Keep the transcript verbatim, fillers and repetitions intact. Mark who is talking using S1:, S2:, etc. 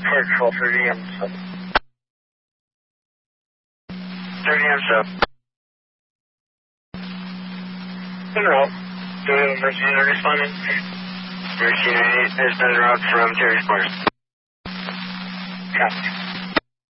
S1: Park twelve thirty M sub. thirty M sub. En route. Do we have emergency unit responding? Emergency unit has been en route from Terry Square. Copy.